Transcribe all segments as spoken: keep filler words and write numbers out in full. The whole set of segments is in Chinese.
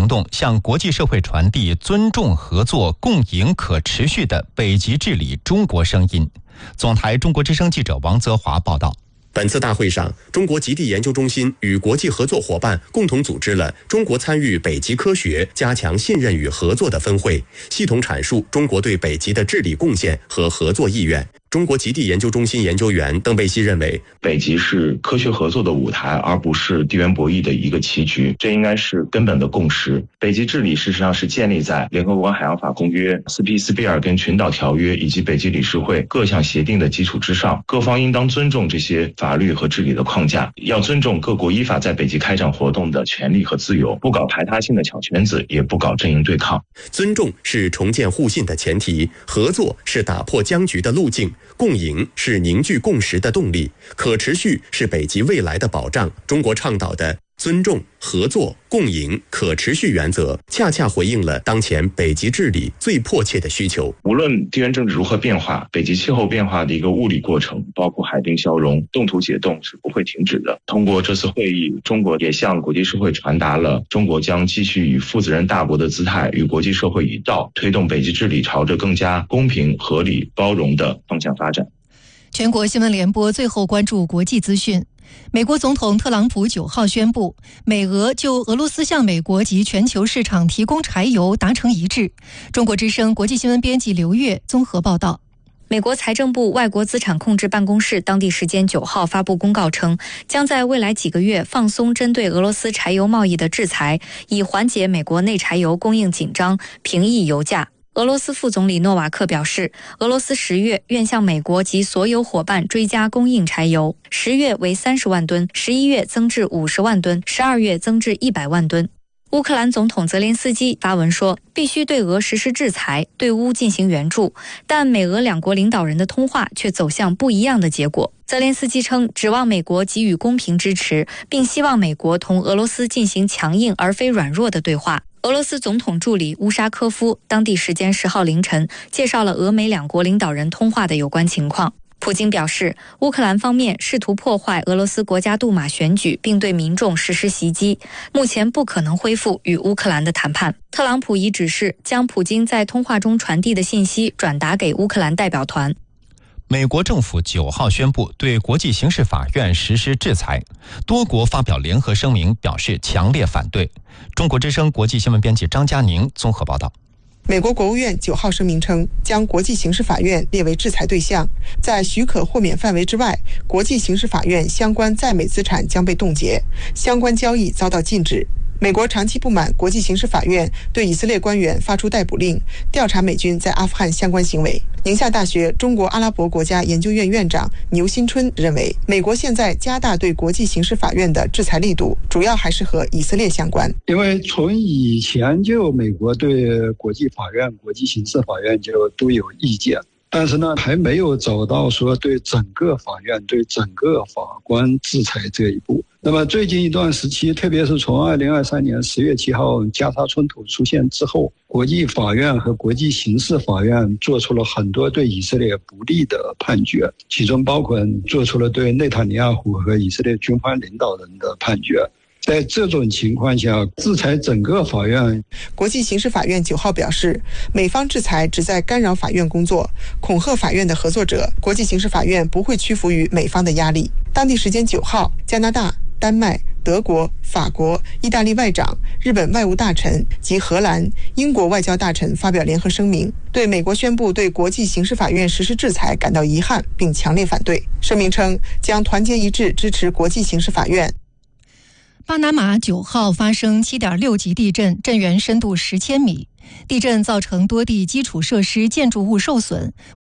行动，向国际社会传递尊重、合作、共赢、可持续的北极治理中国声音。总台中国之声记者王泽华报道。 本次大会上，中国极地研究中心与国际合作伙伴共同组织了中国参与北极科学、加强信任与合作的分会，系统阐述中国对北极的治理贡献和合作意愿。中国极地研究中心研究员邓贝西认为， 北极是科学合作的舞台，而不是地缘博弈的一个棋局，这应该是根本的共识。北极治理事实上是建立在联合国海洋法公约、斯皮斯比尔根群岛条约以及北极理事会各项协定的基础之上，各方应当尊重这些法律和治理的框架，要尊重各国依法在北极开展活动的权利和自由，不搞排他性的抢圈子，也不搞阵营对抗。 尊重是重建互信的前提，合作是打破僵局的路径，共赢是凝聚共识的动力，可持续是北极未来的保障。中国倡导的尊重、合作、共赢、可持续原则，恰恰回应了当前北极治理最迫切的需求。 无论地缘政治如何变化，北极气候变化的一个物理过程，包括海冰消融、冻土解冻是不会停止的。通过这次会议，中国也向国际社会传达了中国将继续以负责任大国的姿态，与国际社会一道，推动北极治理朝着更加公平、合理、包容的方向发展。 全国新闻联播最后关注国际资讯。美国总统特朗普九号宣布，美俄就俄罗斯向美国及全球市场提供柴油达成一致。中国之声国际新闻编辑刘月综合报道。 美国财政部外国资产控制办公室当地时间九号发布公告称，将在未来几个月放松针对俄罗斯柴油贸易的制裁，以缓解美国内柴油供应紧张，平抑油价。俄罗斯副总理诺瓦克表示，俄罗斯十月愿向美国及所有伙伴追加供应柴油，十月为三十万吨，十一月增至五十万吨，十二月增至一百万吨。乌克兰总统泽连斯基发文说，必须对俄实施制裁，对乌进行援助，但美俄两国领导人的通话却走向不一样的结果。泽连斯基称，指望美国给予公平支持，并希望美国同俄罗斯进行强硬而非软弱的对话。俄罗斯总统助理乌沙科夫当地时间十号凌晨介绍了俄美两国领导人通话的有关情况。普京表示，乌克兰方面试图破坏俄罗斯国家杜马选举，并对民众实施袭击，目前不可能恢复与乌克兰的谈判。特朗普已指示将普京在通话中传递的信息转达给乌克兰代表团。 美国政府九号宣布对国际刑事法院实施制裁，多国发表联合声明表示强烈反对。中国之声国际新闻编辑张佳宁综合报道。 美国国务院九号声明称，将国际刑事法院列为制裁对象，在许可豁免范围之外，国际刑事法院相关在美资产将被冻结，相关交易遭到禁止。美国长期不满国际刑事法院对以色列官员发出逮捕令，调查美军在阿富汗相关行为。宁夏大学中国阿拉伯国家研究院院长牛新春认为，美国现在加大对国际刑事法院的制裁力度，主要还是和以色列相关。 因为从以前就美国对国际法院、国际刑事法院就都有意见，但是呢，还没有走到说对整个法院、对整个法官制裁这一步。那么最近一段时期，特别是从二零二三年十月七号加沙冲突出现之后，国际法院和国际刑事法院做出了很多对以色列不利的判决，其中包括做出了对内塔尼亚胡和以色列军方领导人的判决。在这种情况下，制裁整个法院。 国际刑事法院九号表示，美方制裁旨在干扰法院工作，恐吓法院的合作者。国际刑事法院不会屈服于美方的压力。当地时间九号，加拿大、丹麦、德国、法国、意大利外长、日本外务大臣及荷兰、英国外交大臣发表联合声明，对美国宣布对国际刑事法院实施制裁感到遗憾，并强烈反对。声明称，将团结一致支持国际刑事法院。 巴拿马九号发生 七点六 级地震，震源深度十千米。地震造成多地基础设施建筑物受损。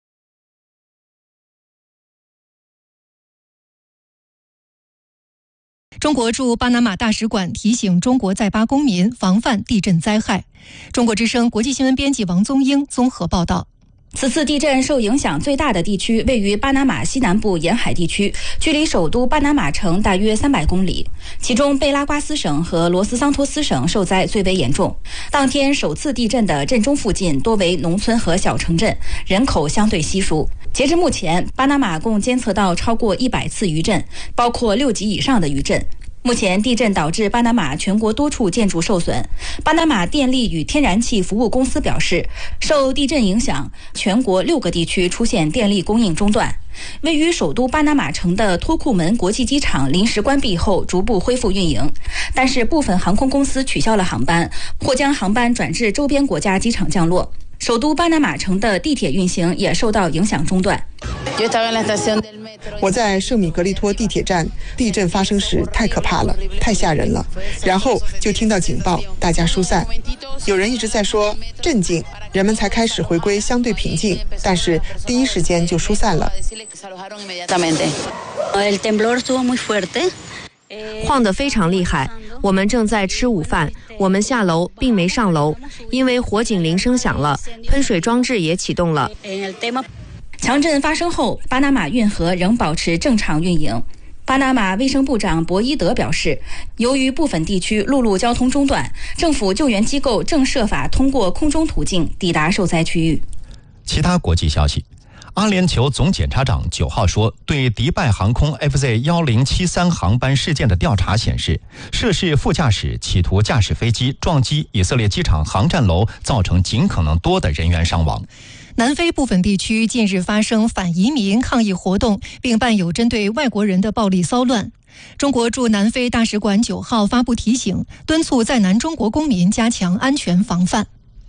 中国驻巴拿马大使馆提醒中国在巴公民防范地震灾害。中国之声国际新闻编辑王宗英综合报道。 此次地震受影响最大的地区位于巴拿马西南部沿海地区，距离首都巴拿马城大约三百公里。其中贝拉瓜斯省和罗斯桑托斯省受灾最为严重。当天首次地震的震中附近多为农村和小城镇，人口相对稀疏。截至目前，巴拿马共监测到超过一百次余震，包括六级以上的余震。 目前地震导致巴拿马全国多处建筑受损。巴拿马电力与天然气服务公司表示，受地震影响，全国六个地区出现电力供应中断。位于首都巴拿马城的托库门国际机场临时关闭后逐步恢复运营，但是部分航空公司取消了航班，或将航班转至周边国家机场降落。首都巴拿马城的地铁运行也受到影响中断。 我在圣米格利托地铁站，地震发生时太可怕了，太吓人了。然后就听到警报，大家疏散。有人一直在说镇静，人们才开始回归相对平静，但是第一时间就疏散了。 晃得非常厉害，我们正在吃午饭，我们下楼并没上楼，因为火警铃声响了，喷水装置也启动了。 强震发生后，巴拿马运河仍保持正常运营。巴拿马卫生部长博伊德表示，由于部分地区陆路交通中断，政府救援机构正设法通过空中途径抵达受灾区域。 其他国际消息，阿联酋总检察长九号说，对迪拜航空 F Z 一零七三航班事件的调查显示，涉事副驾驶企图驾驶飞机撞击以色列机场航站楼，造成尽可能多的人员伤亡。 南非部分地区近日发生反移民抗议活动，并伴有针对外国人的暴力骚乱。中国驻南非大使馆九号发布提醒，敦促在南中国公民加强安全防范。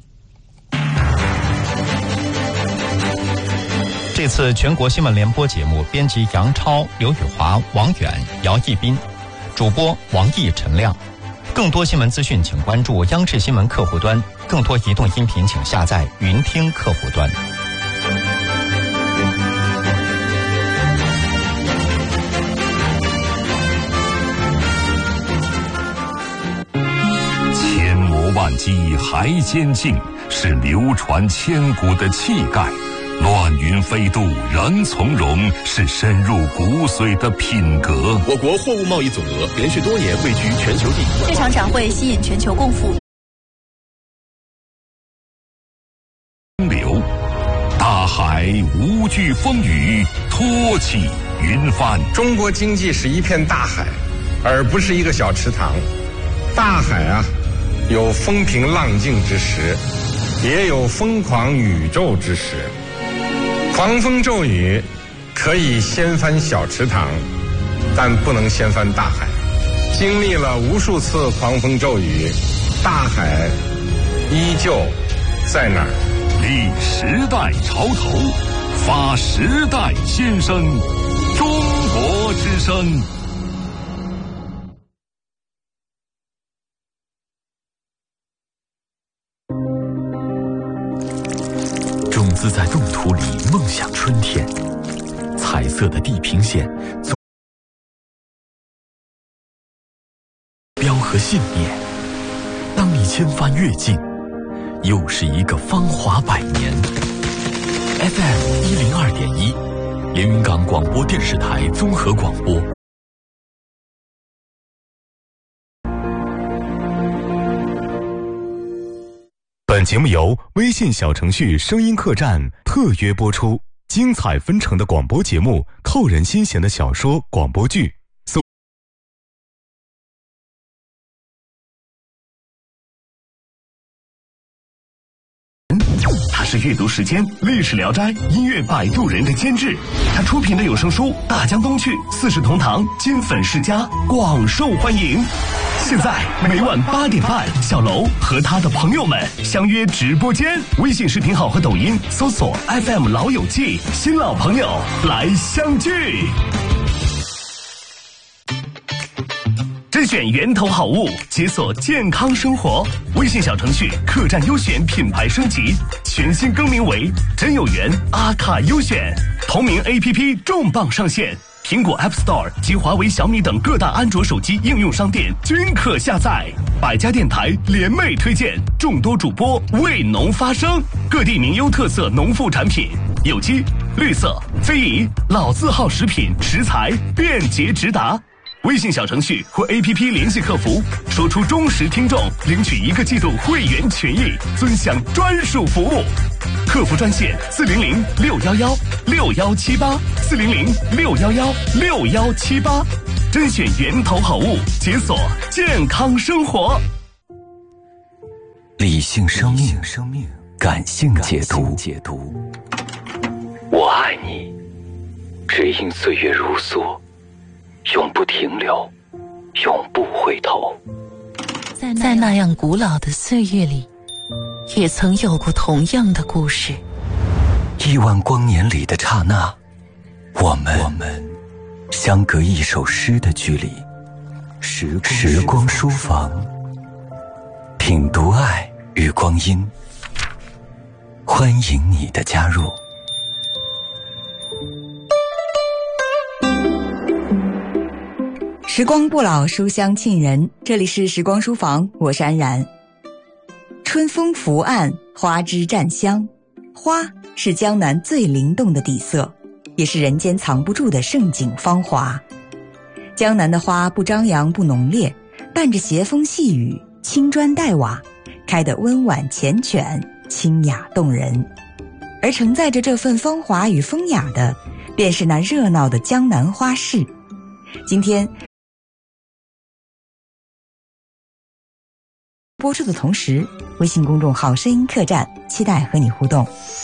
这次全国新闻联播节目编辑杨超、刘宇华、王远、姚一斌，主播王毅、陈亮。更多新闻资讯请关注央视新闻客户端，更多移动音频请下载云听客户端。 千磨万击还坚劲，是流传千古的气概。乱云飞渡人从容，是深入骨髓的品格。 我国货物贸易总额连续多年位居全球第一。 这场展会吸引全球共赴。 流，大海无惧风雨，托起云帆。 中国经济是一片大海，而不是一个小池塘。大海啊，有风平浪静之时，也有疯狂宇宙之时。狂风骤雨可以掀翻小池塘，但不能掀翻大海。经历了无数次狂风骤雨，大海依旧在那儿。 立时代潮头，发时代先声，中国之声。 种子在冻土里梦想春天，彩色的地平线，标和信念。当你千帆越尽，又是一个芳华百年。F M 一零二点一，连云港广播电视台综合广播。 本节目由微信小程序声音客栈特约播出，精彩纷呈的广播节目，扣人心弦的小说、广播剧。 他是阅读时间、历史聊斋、音乐摆渡人的监制，他出品的有声书《大江东去》《四世同堂》《金粉世家》广受欢迎。现在每晚八点半，小楼和他的朋友们相约直播间，微信视频号和抖音搜索 F M 老友记，新老朋友来相聚。甄选源头好物，解锁健康生活。微信小程序客栈优选品牌升级，全新更名为真有缘阿卡优选。同名 A P P 重磅上线，苹果 App Store 及华为、小米等各大安卓手机应用商店均可下载。百家电台联袂推荐，众多主播为农发声，各地名优特色农副产品，有机、绿色、非遗、老字号食品食材便捷直达。 微信小程序或 A P P 联系客服，说出忠实听众，领取一个季度会员权益，尊享专属服务。客服专线四零零六幺幺六幺七八四零零六幺幺六幺七八，甄选源头好物，解锁健康生活。 理性生命，感性解读。我爱你，只因岁月如梭，永不停留，永不回头。 在那样古老的岁月里，也曾有过同样的故事。 亿万光年里的刹那，我们我们相隔一首诗的距离。时光时光书房，品读爱与光阴，欢迎你的加入。 时光不老，书香沁人。这里是时光书房，我是安然。春风拂岸，花枝占香。花是江南最灵动的底色，也是人间藏不住的盛景芳华。江南的花不张扬不浓烈，伴着斜风细雨，青砖黛瓦，开得温婉缱绻，清雅动人。而承载着这份芳华与风雅的，便是那热闹的江南花市。今天播出的同时，微信公众号声音客栈期待和你互动。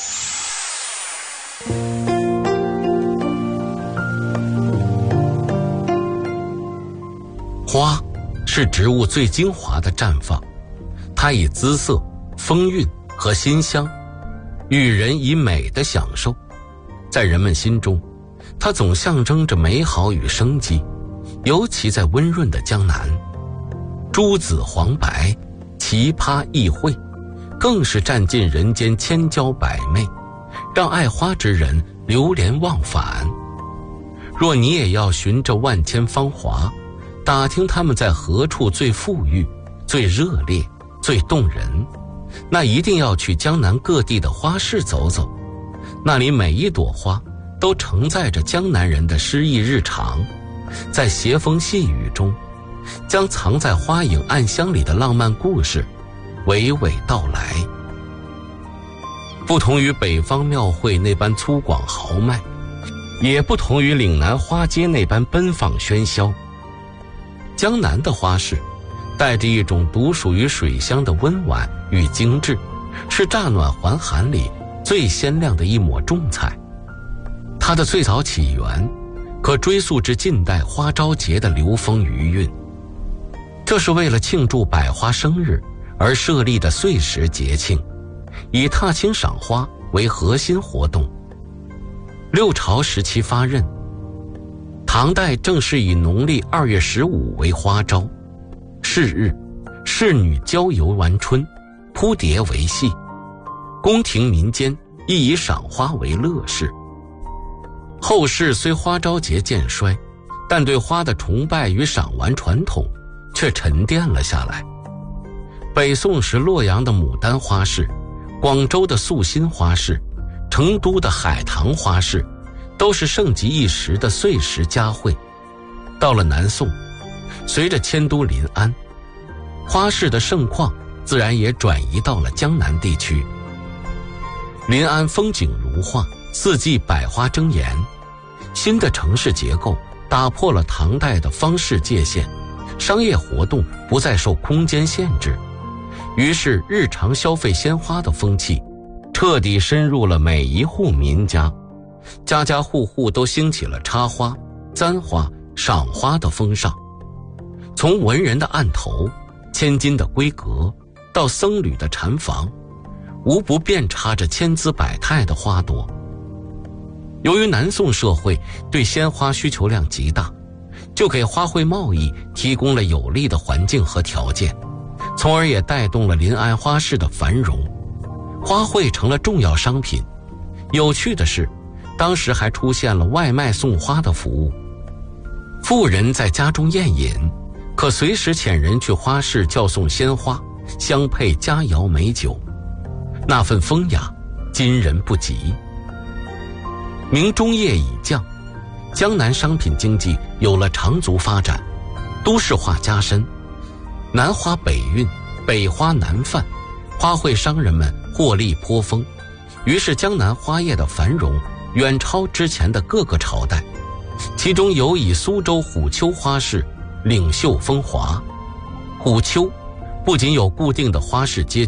花是植物最精华的绽放，它以姿色、风韵和馨香，予人以美的享受。在人们心中，它总象征着美好与生机，尤其在温润的江南，朱紫黄白，奇葩异卉，更是占尽人间千娇百媚，让爱花之人流连忘返。若你也要寻着万千芳华，打听他们在何处最富裕、最热烈、最动人，那一定要去江南各地的花市走走。那里每一朵花都承载着江南人的诗意日常，在斜风细雨中，将藏在花影暗香里的浪漫故事娓娓道来。不同于北方庙会那般粗犷豪迈，也不同于岭南花街那般奔放喧嚣，江南的花市带着一种独属于水乡的温婉与精致，是乍暖还寒里最鲜亮的一抹重彩。它的最早起源可追溯至近代花朝节的流风余韵，这是为了庆祝百花生日而设立的岁时节庆，以踏青赏花为核心活动。六朝时期发轫，唐代正是以农历二月十五为花朝，是日仕女郊游玩春，扑蝶为戏，宫廷民间亦以赏花为乐事。后世虽花朝节渐衰，但对花的崇拜与赏玩传统却沉淀了下来。北宋时洛阳的牡丹花市，广州的素心花市，成都的海棠花市，都是盛极一时的岁时佳会。到了南宋，随着迁都临安，花市的盛况自然也转移到了江南地区。临安风景如画，四季百花争妍，新的城市结构打破了唐代的方式界限，商业活动不再受空间限制，于是日常消费鲜花的风气彻底深入了每一户民家，家家户户都兴起了插花、簪花、赏花的风尚。从文人的案头、千金的闺阁到僧侣的禅房，无不遍插着千姿百态的花朵。由于南宋社会对鲜花需求量极大，就给花卉贸易提供了有利的环境和条件，从而也带动了临安花市的繁荣。花卉成了重要商品。有趣的是，当时还出现了外卖送花的服务。富人在家中宴饮，可随时遣人去花市叫送鲜花，相配佳肴美酒，那份风雅今人不及。明中叶已降， 江南商品经济有了长足发展，都市化加深，南花北运，北花南贩，花卉商人们获利颇丰，于是江南花业的繁荣远超之前的各个朝代，其中尤以苏州虎丘花市领袖风华。虎丘不仅有固定的花市街